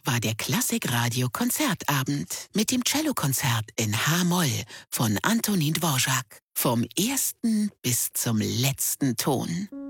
war der Klassikradio-Konzertabend mit dem Cellokonzert in H-Moll von Antonin Dvorak. Vom ersten bis zum letzten Ton.